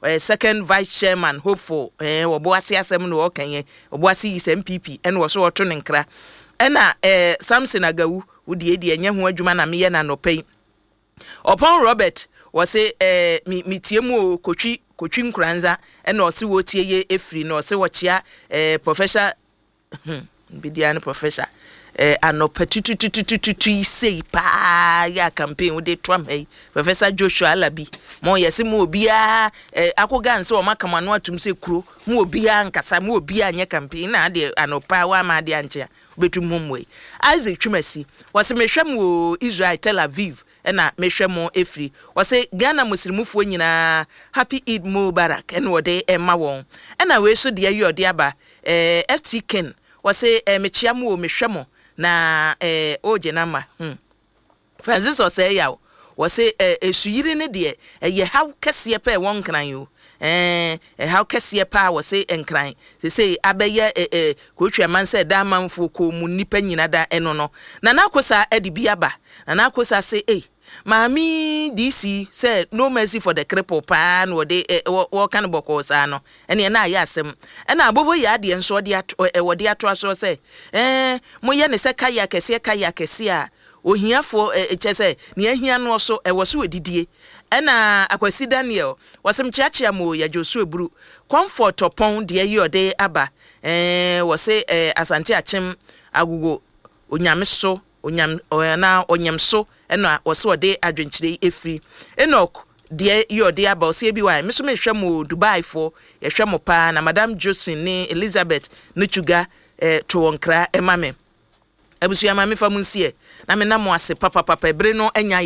second vice chairman hopeful oboase asem no okanye oboase is MPP and wo so oto ne nkra ena Samson Agawu wodi edi enye ho adwuma na meye na nopei Opon Robert wose mi tiemu kotwi nkranza ena ose wo tie ye efri na ose wo chia professor bidiane professor anopetututututu sei pa ya campaign wo de twam hey Professor Joshua Alabi mo yesi mo obia akoga nse o makamano atum se kuro mo obia nkasa mo obia anye campaign na de anopa wa ma de anche betum homwe Isaac Twumasi wase mehwem wo Israel Tel Aviv na mehwem efri wase Ghana muslimufo nyina happy Eid Mubarak en wode emma won na we so de yode aba FT Ken wase mechiamu o mehwem na oje nama Francis ose yawo wase esuyire ne de ye haw kese pa won kran yo haw kese pa wase enkran se abeye kotwa man se da manfo ko mu nipa nyina da eno no na nakosa adibia ba na nakosa se Mami DC say no mercy for the cripple pan or they what kind of bokos ano and na yasem and abobo ya de nso de wode ato so say mo ye ne se kaya kese a ohiafo chese ne ahia no so woso edidie na Akwasi Daniel wasem chiachia mo ya Josu Eburu comfort opon de yode aba wose Asante Achim agugo onyameso onyamso ena wose de adwenkyire efri Enoch de yode aba ose bi wa meso mehwemo Dubai for yehwemo pa na Madam Josephine ne Elizabeth Nuchuga to wonkra emame abusu ya mame famunsie na me na mo ase papa ebre no enya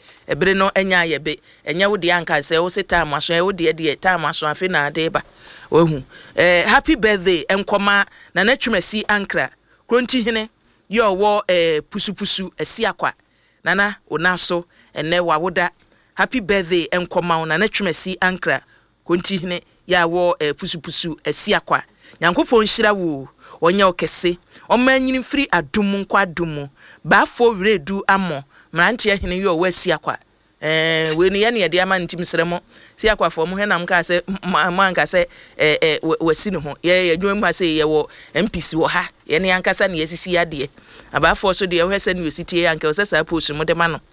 yebe enya wo de anka se wo se time aso wo de time aso afi na ade ba ohu happy birthday enkoma na Twumasi ankra kronti hene yo wo pusupusu asiakwa nana onaso ene wawoda happy birthday enkoma na Twumasi ankra kronti hene ya wo pusupusu asiakwa Nyankopon hyira wo onye okese omanyini free adum nkwa adum baafo wiredu amo mrantie hene yo wasiakwa we ne ye de ama ntim sremo siakwa fo mo henam ka se manka se wasi ne ho ye adwuma ma se ye wo MPC wo ha ye ne ankasa ne yesisi ade abaafo so de ye hwese ne yositie anka osesa post mo de ma no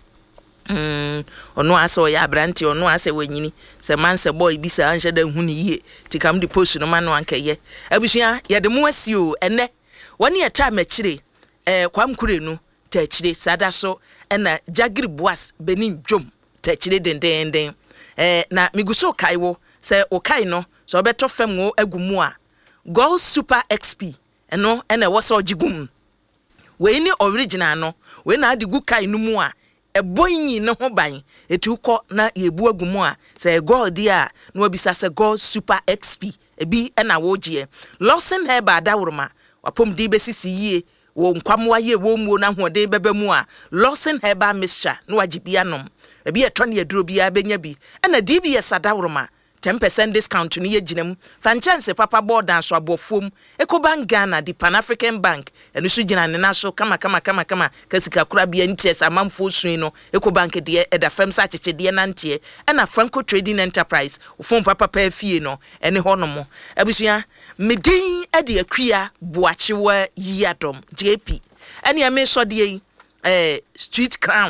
ono ase o ya abranti ono ase wanyini se manse boy bisa anhye da hu ne yie tikam de post no ma no anka ye abusua ye de mo asio ene woni ye ta machire kwamkurenu ta chire sada so na Jagiri Boas Benin Jom ta chire den na miguso kaiwo se o kai no so beto fam wo agumu a Gold Super XP eno na wo so jigum we ni original no we na adigu kai no mu a eboyin ne ho ban etuko na yebu agumu a se gold dia na obisa se Gold Super XP ebi na wo gie Lawson Heba dawroma wapom di besisi yie wo nkwamwa ye wo muo na hode beba mu a Lawson Heba mixture no agibia nom ebi etone aduro bia benya bi na DBS adawroma 10% discount ni ye ginam fan chance papa board and so abofom Ecobank Ghana the Pan African Bank enu so gina ne na so kama kasika kura bia nties amamfo sun no Ecobank de eda fam sa cheche de na ntie na Franco Trading Enterprise ofom papa pa fie no ene honomo abusua medin ade akua boachewa yiadom JP ene ya me so de Street Crown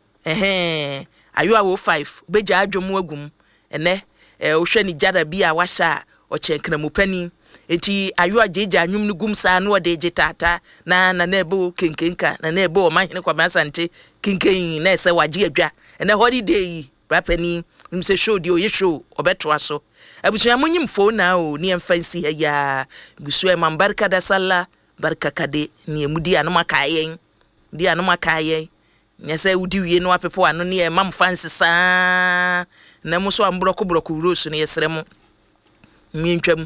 ayo awo 5 beja adwomu agum ene ohwe ni jada bia washa ochenkra mupani enti ayo ajeja anwum no gum sa na ode jitata na ebo kenkenka na ebo o mahene kwa Asante kenken na ese waje adwa ene holiday brapani nimse show di oye show obeto aso abusua munyim fo na o ni emfansi ya gusu e mambarka da salla barka kade ni emudi anoma kayen di anoma kayen nyese udi wie no apepo ano ne e mam fansi sa na muso ambroko rosu ne yesremo mientwam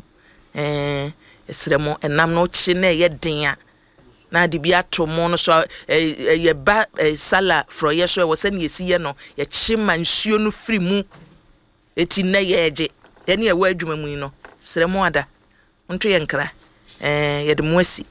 esremo enam no chi na ye den na de bia to mo no so ye ba sala fro ye so wo se ne yesi ye no ye chi mansuo no firi mu eti na ye eje ye ne ye wa adwuma mu no sremo ada nto ye nkra ye de mo asi.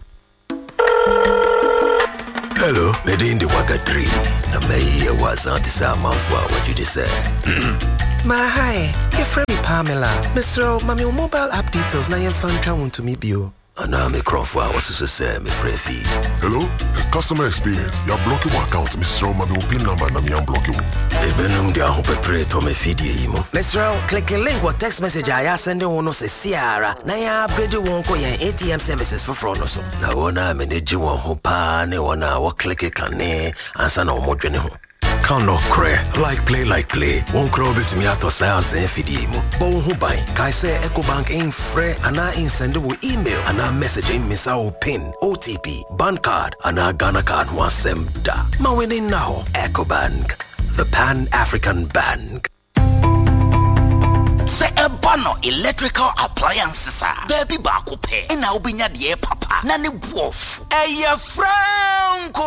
Hello, Medindi Wagadri. Na mei was anti-sama for what you say. My hi, your friend Pamela. Mr. Mami, mobile app details na yen fan travel to me bio. Ana me Crawford was so say me free fee. Hello, customer experience. You're blocking my account, Mr. Mami, pin number na me unblock you. Ebenum dia ho pepre to me feed imo. Mr. Click a link what text message I send one no say Ciara. Na ya upgrade won ko yen ATM services for front no so. Na wona manage won ho pa ne wona wo click kane ansa na wo dwene ho. Can no cray like play won't crow bit me out of sales and fidimo bon who buy kai say EcoBank in free and I send you email and I messaging miss our pin OTP bank card and I Ghana card one sem da ma winning now EcoBank, the Pan-African Bank. Se ebano electrical appliances baby ba ko pe na obinya de papa na ne buof eye fra